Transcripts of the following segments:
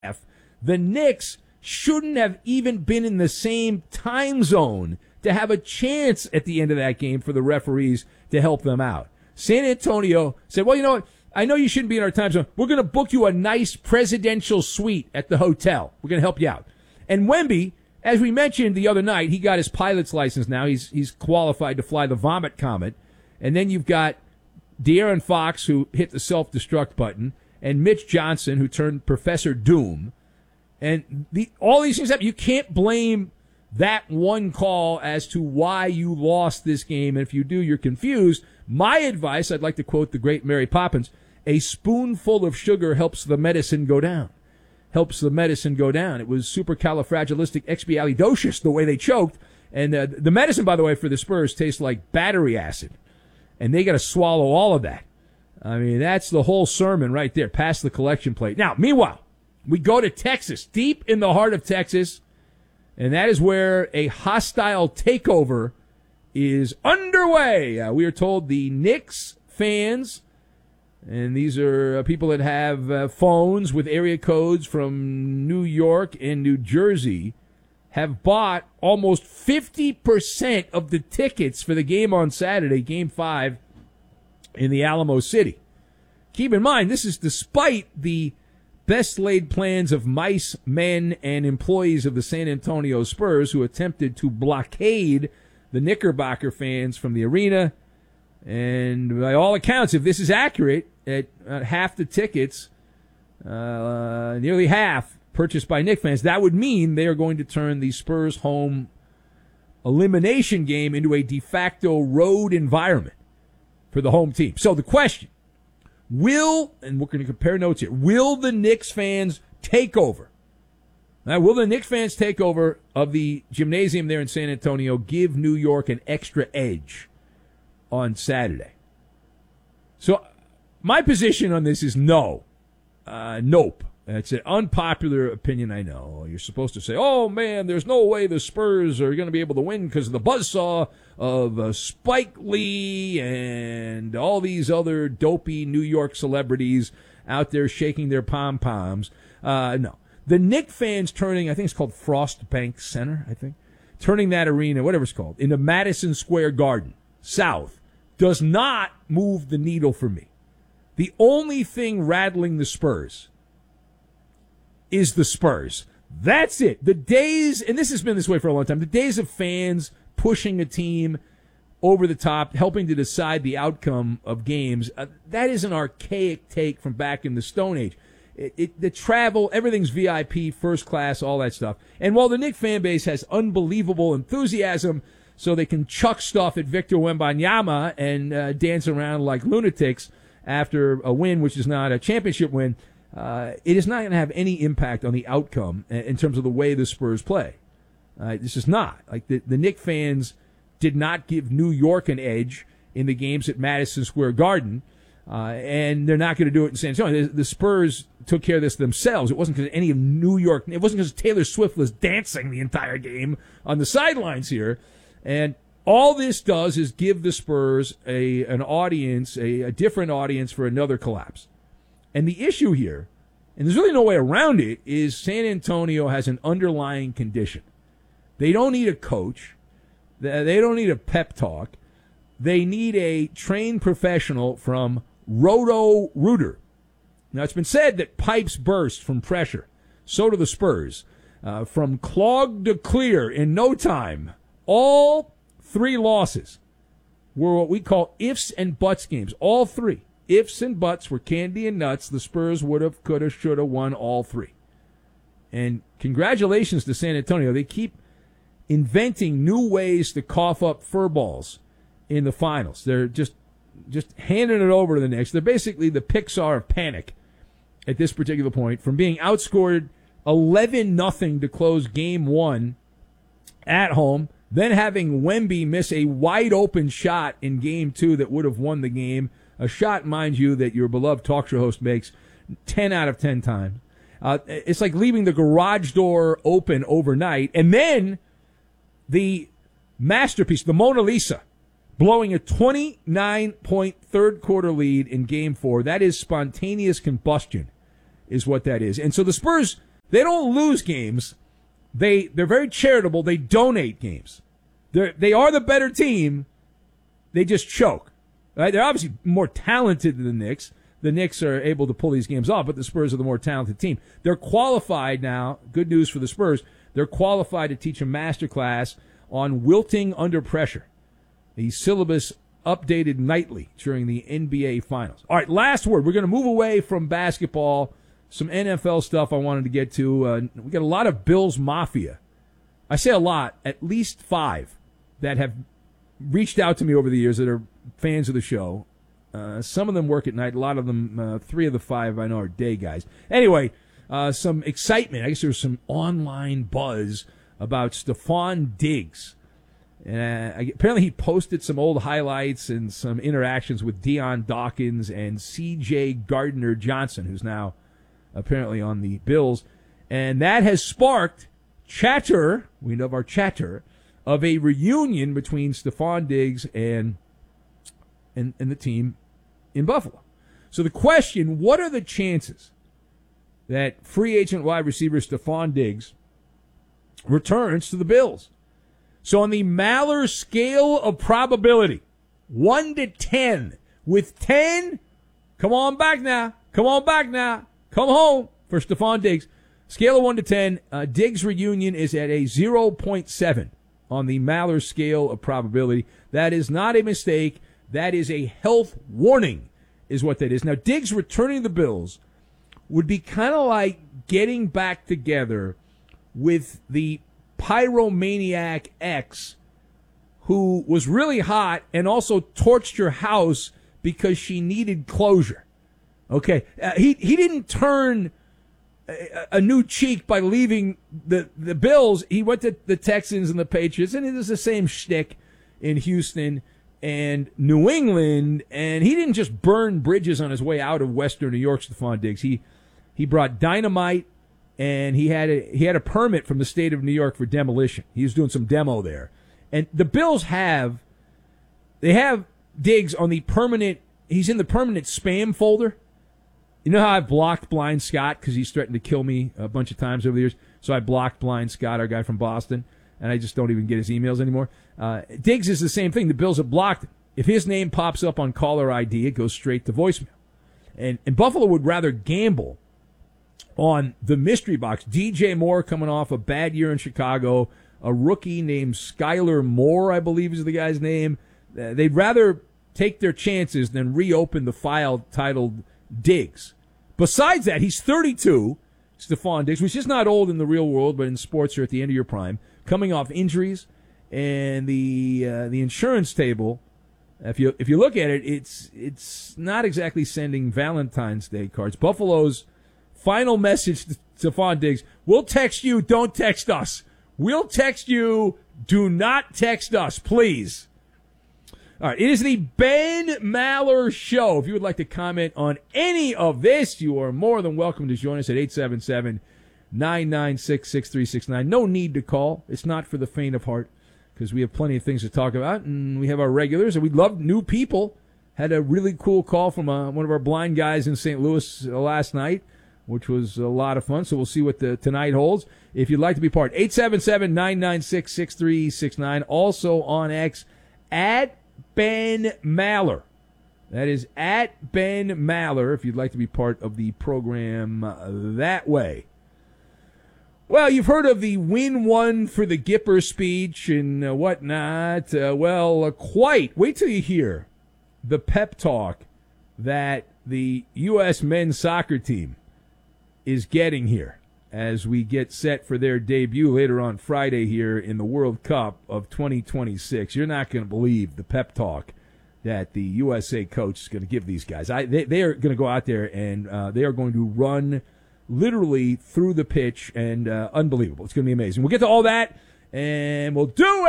the Knicks shouldn't have even been in the same time zone to have a chance at the end of that game for the referees to help them out. San Antonio said, well, you know what? I know you shouldn't be in our time zone. We're going to book you a nice presidential suite at the hotel. We're going to help you out. And Wemby, as we mentioned the other night, he got his pilot's license now. He's qualified to fly the Vomit Comet. And then you've got De'Aaron Fox, who hit the self-destruct button, and Mitch Johnson, who turned Professor Doom. And all these things happen. You can't blame that one call as to why you lost this game. And if you do, you're confused. My advice, I'd like to quote the great Mary Poppins, a spoonful of sugar helps the medicine go down. Helps the medicine go down. It was supercalifragilisticexpialidocious the way they choked. And the medicine, by the way, for the Spurs tastes like battery acid. And they got to swallow all of that. I mean, that's the whole sermon right there, past the collection plate. Now, meanwhile, we go to Texas, deep in the heart of Texas, and that is where a hostile takeover is underway. We are told the Knicks fans, and these are people that have phones with area codes from New York and New Jersey, have bought almost 50% of the tickets for the game on Saturday, Game 5, in the Alamo City. Keep in mind, this is despite the best laid plans of mice, men, and employees of the San Antonio Spurs who attempted to blockade the Knickerbocker fans from the arena. And by all accounts, if this is accurate, at half the tickets, nearly half, purchased by Knicks fans, that would mean they are going to turn the Spurs home elimination game into a de facto road environment for the home team. So the question, and we're going to compare notes here, will the Knicks fans take over? Now, will the Knicks fans take over of the gymnasium there in San Antonio, give New York an extra edge on Saturday? So my position on this is no. Nope. It's an unpopular opinion, I know. You're supposed to say, oh, man, there's no way the Spurs are going to be able to win because of the buzzsaw of Spike Lee and all these other dopey New York celebrities out there shaking their pom-poms. No. The Knicks fans turning, I think it's called Frost Bank Center, turning that arena, whatever it's called, into Madison Square Garden, South, does not move the needle for me. The only thing rattling the Spurs is the Spurs. That's it. The days, and this has been this way for a long time, the days of fans pushing a team over the top, helping to decide the outcome of games, that is an archaic take from back in the Stone Age. The travel, everything's VIP, first class, all that stuff. And while the Knicks fan base has unbelievable enthusiasm, so they can chuck stuff at Victor Wembanyama and dance around like lunatics after a win, which is not a championship win, it is not going to have any impact on the outcome in terms of the way the Spurs play. This is not. Like the Knicks fans did not give New York an edge in the games at Madison Square Garden, and they're not going to do it in San Antonio. The Spurs took care of this themselves. It wasn't because any of New York. It wasn't because Taylor Swift was dancing the entire game on the sidelines here. And all this does is give the Spurs an audience, a different audience for another collapse. And the issue here, and there's really no way around it, is San Antonio has an underlying condition. They don't need a coach. They don't need a pep talk. They need a trained professional from Roto-Rooter. Now, it's been said that pipes burst from pressure. So do the Spurs. From clogged to clear in no time. All three losses were what we call ifs and buts games. All three. Ifs and buts were candy and nuts. The Spurs would have, could have, should have won all three. And congratulations to San Antonio. They keep inventing new ways to cough up fur balls in the finals. They're just handing it over to the Knicks. They're basically the Pixar of panic at this particular point, from being outscored 11-0 to close game one at home, then having Wemby miss a wide-open shot in game two that would have won the game. A shot, mind you, that your beloved talk show host makes 10 out of 10 times. It's like leaving the garage door open overnight. And then the masterpiece, the Mona Lisa, blowing a 29-point third-quarter lead in Game 4. That is spontaneous combustion, is what that is. And so the Spurs They don't lose games. They're very charitable. They donate games. They are the better team. They just choke. Right? They're obviously more talented than the Knicks. The Knicks are able to pull these games off, but the Spurs are the more talented team. They're qualified now. Good news for the Spurs. They're qualified to teach a master class on wilting under pressure. The syllabus updated nightly during the NBA Finals. All right, last word. We're going to move away from basketball. Some NFL stuff I wanted to get to. We got a lot of Bills Mafia. I say a lot, at least 5 that have reached out to me over the years that are fans of the show. Some of them work at night. A lot of them, 3 of the 5 I know are day guys. Anyway, some excitement. I guess there's some online buzz about Stephon Diggs. Apparently he posted some old highlights and some interactions with Deion Dawkins and C.J. Gardner-Johnson, who's now apparently on the Bills. And that has sparked chatter, we know of our chatter, of a reunion between Stephon Diggs and the team in Buffalo. So the question, what are the chances that free agent wide receiver Stephon Diggs returns to the Bills? So on the Maller scale of probability, 1 to 10, with 10, come on back now, come home for Stephon Diggs. Scale of 1 to 10, Diggs' reunion is at a 0.7 on the Maller scale of probability. That is not a mistake. That is a health warning, is what that is. Now, Diggs returning to the Bills would be kind of like getting back together with the pyromaniac ex who was really hot and also torched your house because she needed closure. Okay, he didn't turn a new cheek by leaving the Bills. He went to the Texans and the Patriots, and it was the same shtick in Houston and New England. And he didn't just burn bridges on his way out of Western New York, Stephon Diggs. He brought dynamite, and he had a permit from the state of New York for demolition. He was doing some demo there, and the Bills have Diggs on the permanent. He's in the permanent spam folder. You know how I've blocked Blind Scott because he's threatened to kill me a bunch of times over the years? So I blocked Blind Scott, our guy from Boston, and I just don't even get his emails anymore. Diggs is the same thing. The Bills have blocked him. If his name pops up on caller ID, it goes straight to voicemail. And Buffalo would rather gamble on the mystery box. DJ Moore coming off a bad year in Chicago, a rookie named Skylar Moore, I believe is the guy's name. They'd rather take their chances than reopen the file titled Diggs. Besides that, he's 32, Stephon Diggs, which is not old in the real world, but in sports you're at the end of your prime, coming off injuries, and the insurance table, if you look at it, it's not exactly sending Valentine's Day cards. Buffalo's final message to Stephon Diggs: we'll text you, don't text us. We'll text you, do not text us, please. All right, it is the Ben Maller Show. If you would like to comment on any of this, you are more than welcome to join us at 877-996-6369. No need to call. It's not for the faint of heart because we have plenty of things to talk about, and we have our regulars, and we love new people. Had a really cool call from one of our blind guys in St. Louis last night, which was a lot of fun, so we'll see what tonight holds. If you'd like to be part, 877-996-6369. Also on X, at Ben Maller. That is at Ben Maller, if you'd like to be part of the program that way. Well, you've heard of the win one for the Gipper speech and whatnot. Quite. Wait till you hear the pep talk that the U.S. men's soccer team is getting here as we get set for their debut later on Friday here in the World Cup of 2026. You're not going to believe the pep talk that the USA coach is going to give these guys. They are going to go out there and they are going to run literally through the pitch, and unbelievable. It's going to be amazing. We'll get to all that, and we'll do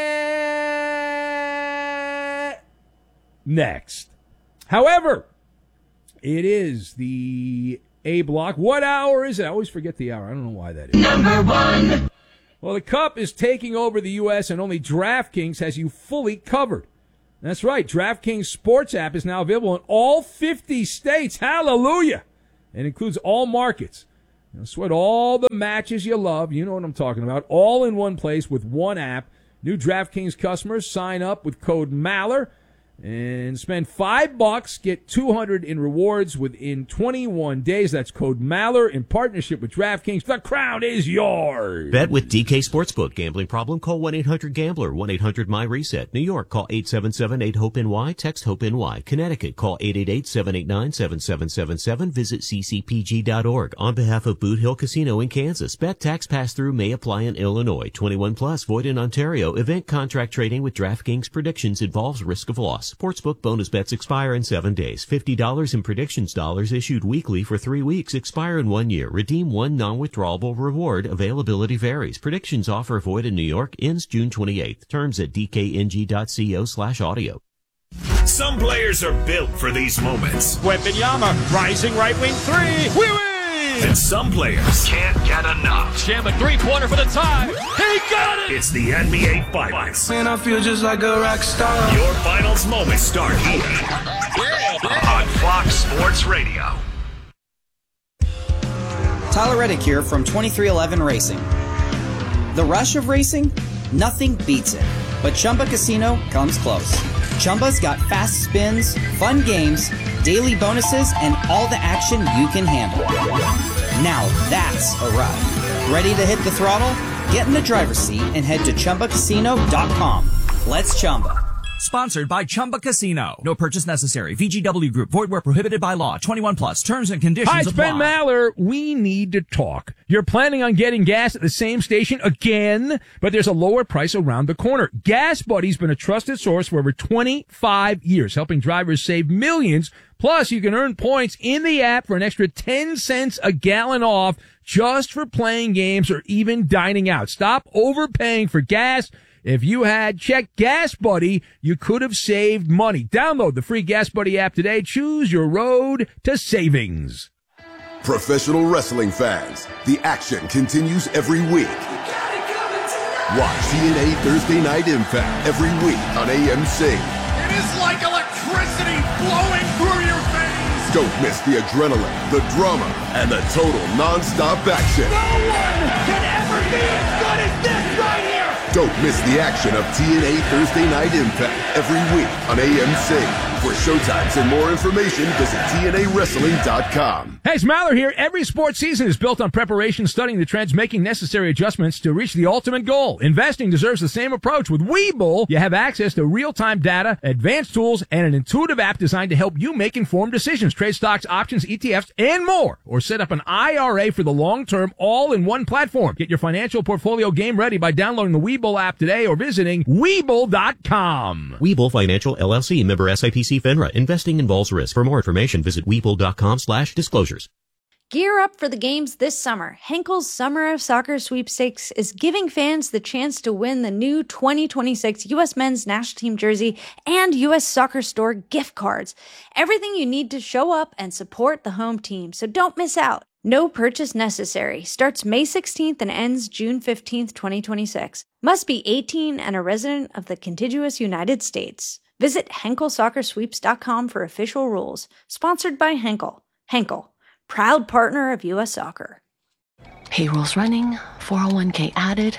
it next. However, it is the A block. What hour is it? I always forget the hour. I don't know why that is. Number one. Well, the Cup is taking over the U.S., and only DraftKings has you fully covered. That's right. DraftKings Sports app is now available in all 50 states. Hallelujah. And includes all markets. Sweat all the matches you love. You know what I'm talking about. All in one place with one app. New DraftKings customers sign up with code MALLER and spend $5, get $200 in rewards within 21 days. That's code MALLER in partnership with DraftKings. The crown is yours. Bet with DK Sportsbook. Gambling problem? Call 1-800-GAMBLER. 1-800-MY-RESET. New York, call 877-8-HOPE-NY. Text HOPE-NY. Connecticut, call 888-789-7777. Visit ccpg.org. On behalf of Boot Hill Casino in Kansas, bet tax pass-through may apply in Illinois. 21 plus, void in Ontario. Event contract trading with DraftKings predictions involves risk of loss. Sportsbook bonus bets expire in 7 days. $50 in predictions dollars issued weekly for 3 weeks. Expire in 1 year. Redeem one non-withdrawable reward. Availability varies. Predictions offer void in New York. Ends June 28th. Terms at dkng.co/audio. Some players are built for these moments. Wembanyama, rising right wing three. We win! And some players can't get enough. Jam a three-pointer for the tie. He got it! It's the NBA Finals. Man, I feel just like a rock star. Your finals moments start here on Fox Sports Radio. Tyler Reddick here from 2311 Racing. The rush of racing? Nothing beats it. But Chumba Casino comes close. Chumba's got fast spins, fun games, daily bonuses, and all the action you can handle. Now that's a ride. Ready to hit the throttle? Get in the driver's seat and head to ChumbaCasino.com. Let's Chumba. Sponsored by Chumba Casino. No purchase necessary. VGW Group. Void where prohibited by law. 21 plus. Terms and conditions Hi, it's apply. Ben Maller. We need to talk. You're planning on getting gas at the same station again, but there's a lower price around the corner. Gas Buddy's been a trusted source for over 25 years, helping drivers save millions. Plus, you can earn points in the app for an extra 10 cents a gallon off just for playing games or even dining out. Stop overpaying for gas. If you had checked Gas Buddy, you could have saved money. Download the free Gas Buddy app today. Choose your road to savings. Professional wrestling fans, the action continues every week. Watch TNA Thursday Night Impact every week on AMC. It is like electricity flowing through your veins. Don't miss the adrenaline, the drama, and the total non-stop action. No one can ever be as good as this right here. Don't miss the action of TNA Thursday Night Impact every week on AMC. For showtimes and more information, visit TNAWrestling.com. Hey, it's Maller here. Every sports season is built on preparation, studying the trends, making necessary adjustments to reach the ultimate goal. Investing deserves the same approach. With Webull, you have access to real-time data, advanced tools, and an intuitive app designed to help you make informed decisions. Trade stocks, options, ETFs, and more. Or set up an IRA for the long term, all in one platform. Get your financial portfolio game ready by downloading the Webull app today or visiting Webull.com. Webull Financial LLC, member SIPC FINRA. Investing involves risk. For more information, visit Webull.com/disclosures. Gear up for the games this summer. Henkel's Summer of Soccer Sweepstakes is giving fans the chance to win the new 2026 U.S. Men's National Team jersey and U.S. Soccer Store gift cards. Everything you need to show up and support the home team, so don't miss out. No purchase necessary. Starts May 16th and ends June 15th, 2026. Must be 18 and a resident of the contiguous United States. Visit HenkelSoccerSweeps.com for official rules. Sponsored by Henkel. Henkel, proud partner of U.S. Soccer. Payroll's running, 401k added.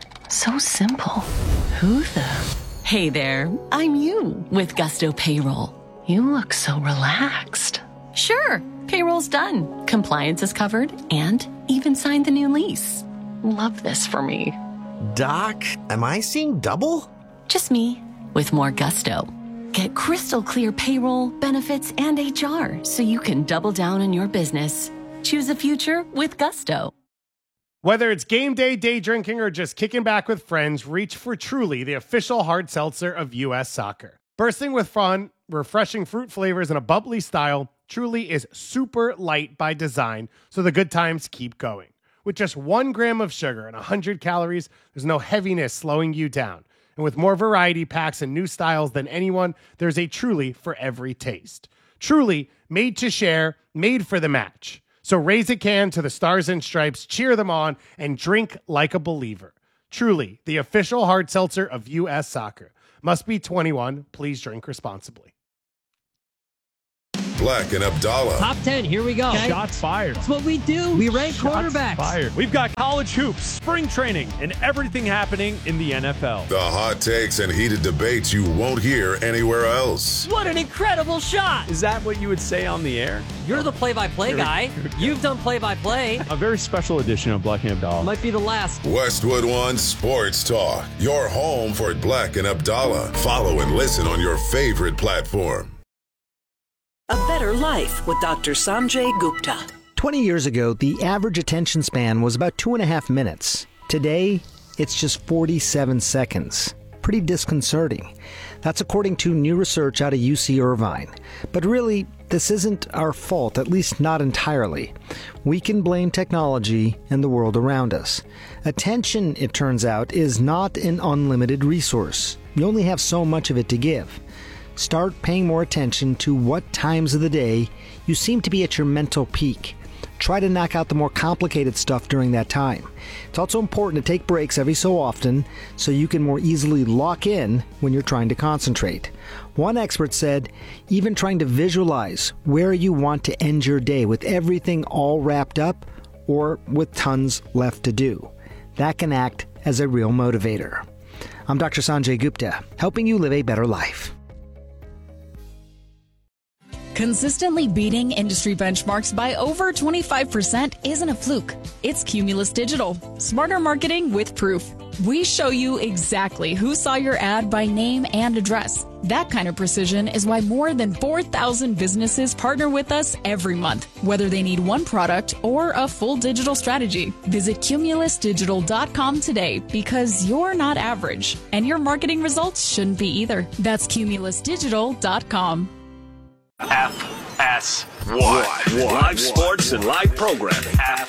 So simple. Who the? Hey there, I'm you with Gusto Payroll. You look so relaxed. Sure, payroll's done. Compliance is covered and even signed the new lease. Love this for me. Doc, am I seeing double? Just me with more Gusto. Get crystal clear payroll, benefits, and HR so you can double down on your business. Choose a future with Gusto. Whether it's game day, day drinking, or just kicking back with friends, reach for Truly, the official hard seltzer of U.S. Soccer. Bursting with fun, refreshing fruit flavors, and a bubbly style, Truly is super light by design, so the good times keep going. With just 1 gram of sugar and 100 calories, there's no heaviness slowing you down. And with more variety packs and new styles than anyone, there's a Truly for every taste. Truly, made to share, made for the match. So raise a can to the Stars and Stripes, cheer them on, and drink like a believer. Truly, the official hard seltzer of U.S. Soccer. Must be 21. Please drink responsibly. Black and Abdallah. Top 10, here we go. Okay. Shots fired. That's what we do. We rank quarterbacks. Fired. We've got college hoops, spring training, and everything happening in the NFL. The hot takes and heated debates you won't hear anywhere else. What an incredible shot. Is that what you would say on the air? You're the play-by-play guy. You've done play-by-play. A very special edition of Black and Abdallah. Might be the last. Westwood One Sports Talk. Your home for Black and Abdallah. Follow and listen on your favorite platform. A Better Life with Dr. Sanjay Gupta. 20 years ago, the average attention span was about 2.5 minutes. Today, it's just 47 seconds. Pretty disconcerting. That's according to new research out of UC Irvine. But really, this isn't our fault, at least not entirely. We can blame technology and the world around us. Attention, it turns out, is not an unlimited resource. You only have so much of it to give. Start paying more attention to what times of the day you seem to be at your mental peak. Try to knock out the more complicated stuff during that time. It's also important to take breaks every so often so you can more easily lock in when you're trying to concentrate. One expert said, even trying to visualize where you want to end your day with everything all wrapped up or with tons left to do. That can act as a real motivator. I'm Dr. Sanjay Gupta, helping you live a better life. Consistently beating industry benchmarks by over 25% isn't a fluke. It's Cumulus Digital. Smarter marketing with proof. We show you exactly who saw your ad by name and address. That kind of precision is why more than 4,000 businesses partner with us every month, whether they need one product or a full digital strategy. Visit cumulusdigital.com today because you're not average, and your marketing results shouldn't be either. That's cumulusdigital.com. FS1. Live sports and live programming.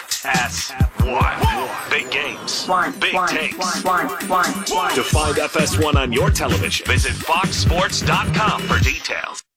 FS1. Big games. Big takes. To find FS1 on your television, visit foxsports.com for details.